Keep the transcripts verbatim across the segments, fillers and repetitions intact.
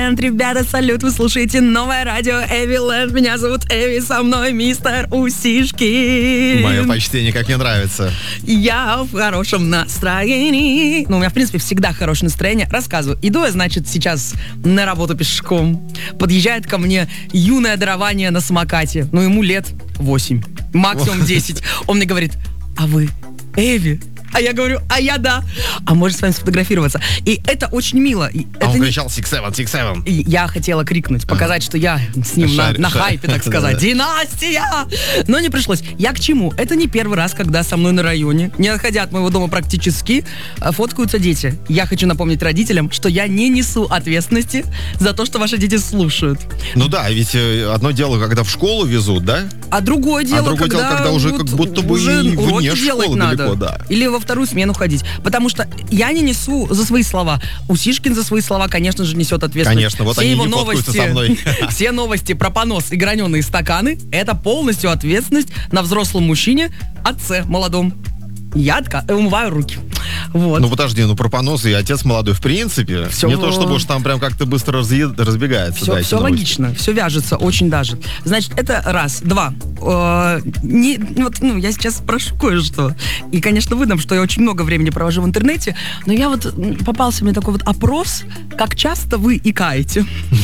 Эвиленд, ребята, салют, вы слушаете новое радио Эвиленд. Меня зовут Эви, со мной мистер Усишкин. Мое почтение, как мне нравится. Я в хорошем настроении. Ну, у меня, в принципе, всегда хорошее настроение. Рассказываю. Иду я, значит, сейчас на работу пешком. Подъезжает ко мне юное дарование на самокате. Ну, ему лет восемь, максимум десять. Он мне говорит: а вы Эви? А я говорю: а я да. А может с вами сфотографироваться? И это очень мило. И а это он не... кричал сикс севен, сикс севен. И я хотела крикнуть, показать, что я с ним Шарь, на, на шарь. хайпе, так сказать. Династия! Но не пришлось. Я к чему? Это не первый раз, когда со мной на районе, не отходя от моего дома практически, фоткаются дети. Я хочу напомнить родителям, что я не несу ответственности за то, что ваши дети слушают. Ну да, ведь одно дело, когда в школу везут, да? А другое дело, а другое когда, дело, когда уже вот как будто бы уже и уроки вне делать школы надо. далеко, да. Или во вторую смену ходить. Потому что я не несу за свои слова. Усишкин за свои слова, конечно же, несет ответственность. Конечно, вот все они его не фоткаются новости, со мной. все новости про понос и граненые стаканы — это полностью ответственность на взрослом мужчине, отце молодом. Я отка- умываю руки. Вот. Ну подожди, ну про поносы и отец молодой, в принципе, Все не в... то чтобы уж там прям как-то быстро разъед... разбегается. Все, да, все логично, все вяжется очень даже. Значит, это раз. Два. Э, не, вот, ну, я сейчас спрошу кое-что. И, конечно, выдам, что я очень много времени провожу в интернете, но я вот, попался мне такой вот опрос, как часто вы икаете.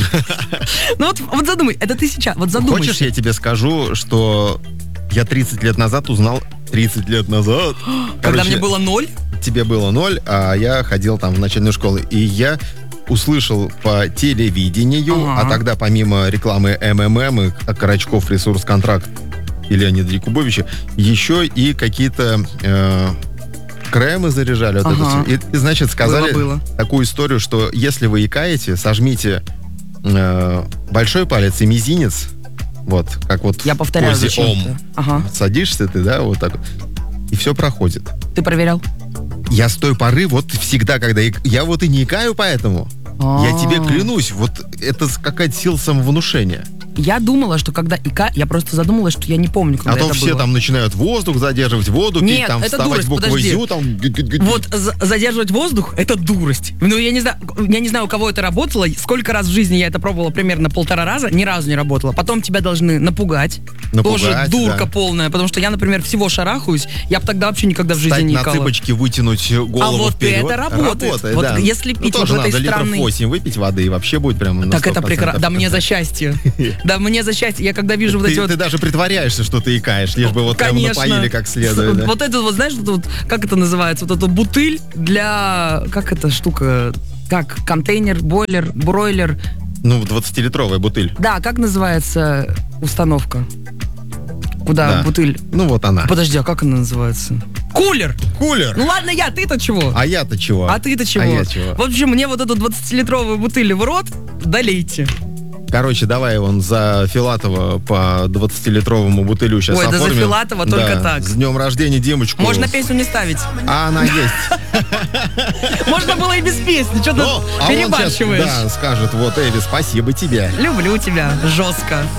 Ну вот задумай, это ты сейчас, вот задумайся. Хочешь, я тебе скажу, что я тридцать лет назад узнал, тридцать лет назад... Когда мне было ноль? Тебе было ноль, а я ходил там в начальную школу. И я услышал по телевидению, ага. а тогда помимо рекламы МММ и Карачков ресурс-контракт и Леонида Якубовича, еще и какие-то э, кремы заряжали. Вот ага. это все. И, и, значит, сказали было, было. такую историю, что если вы икаете, сожмите э, большой палец и мизинец, вот, как вот я в повторяю позе ом. Ага. Садишься ты, да, вот так вот, и все проходит. Ты проверял? Я с той поры, вот всегда, когда... Я, я вот и не икаю поэтому. А-а-а. Я тебе клянусь, вот это какая-то сила самовнушения. Я думала, что когда ика... Я просто задумалась, что я не помню, когда а то это все было. там начинают воздух задерживать, воду пить, Нет, там это вставать дурость, в букву подожди. «зю», там... Вот за- задерживать воздух — это дурость. Ну, я не знаю, я не знаю, у кого это работало. Сколько раз в жизни я это пробовала, примерно полтора раза, ни разу не работало. Потом тебя должны напугать. Напугать, тоже дурка да. полная, потому что я, например, всего шарахаюсь. Я бы тогда вообще никогда в жизни Встать не на икала. цыпочки, вытянуть голову А вот вперед. это работает. Работает, Вот да. если пить ну, вот тоже в этой надо странной... литров восемь выпить воды, и вообще будет прям на Так это сто процентов. прекрасно. Да мне за счастье. Да мне за счастье. Я когда вижу вот ты, эти вот... Ты даже притворяешься, что ты икаешь, лишь бы вот прям напоили как следует. Да? Вот это вот, знаешь, вот, вот, как это называется? Вот эта бутыль для... Как эта штука? Как? Контейнер, бойлер, бройлер? Ну, двадцатилитровая бутыль. Да, как называется установка? Куда да. бутыль? Ну, вот она. Подожди, а как она называется? Кулер! Кулер! Ну ладно, я, ты-то чего? А я-то чего? А ты-то чего? А я чего? В общем, мне вот эту двадцатилитровую бутыль в рот долейте. Короче, давай вон за Филатова по двадцатилитровому бутылю сейчас Ой, оформим. да за Филатова только да. так. С днем рождения, Димочку. Можно песню не ставить. А она есть. Можно было и без песни. Что ты А он сейчас, перебарщиваешь? да, скажет, вот, Эви, спасибо тебе. Люблю тебя жестко.